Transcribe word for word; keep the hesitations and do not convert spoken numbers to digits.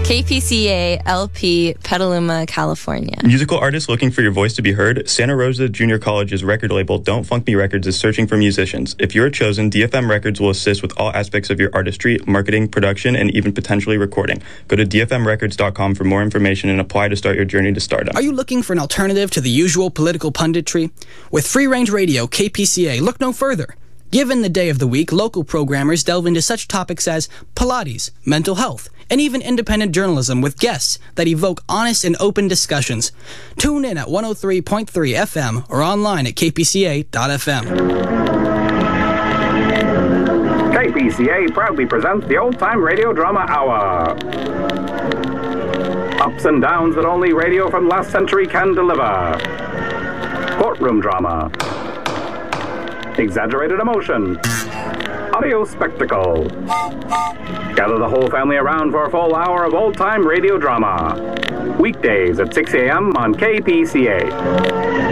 K P C A L P, Petaluma, California. Musical artists looking for your voice to be heard? Santa Rosa Junior College's record label, Don't Funk Me Records, is searching for musicians. If you're chosen, D F M Records will assist with all aspects of your artistry, marketing, production, and even potentially recording. Go to D F M records dot com for more information and apply to start your journey to stardom. Are you looking for an alternative to the usual political punditry? With Free Range Radio, K P C A, look no further. Given the day of the week, local programmers delve into such topics as Pilates, mental health, and even independent journalism with guests that evoke honest and open discussions. Tune in at one oh three point three F M or online at k p c a dot f m. K P C A proudly presents the Old Time Radio Drama Hour. Ups and downs that only radio from last century can deliver. Courtroom drama. Exaggerated emotion. Audio spectacle. Gather the whole family around for a full hour of old-time radio drama. Weekdays at six a.m. on K P C A.